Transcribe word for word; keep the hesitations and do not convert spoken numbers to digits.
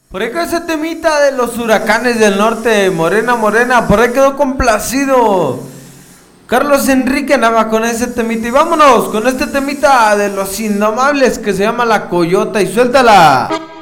Por ahí quedó ese temita de los huracanes del norte, Morena Morena, por ahí quedó complacido Carlos Enrique Nava con ese temita. Y vámonos con este temita de los indomables que se llama La Coyota y suéltala.